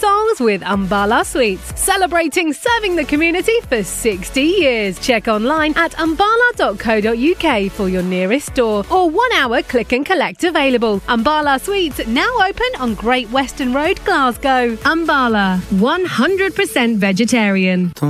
songs with Umbala Sweets, celebrating serving the community for 60 years. Check online at umbala.co.uk for your nearest store or 1 hour click and collect available. Umbala Sweets now open on Great Western Road, Glasgow. Umbala, 100% vegetarian.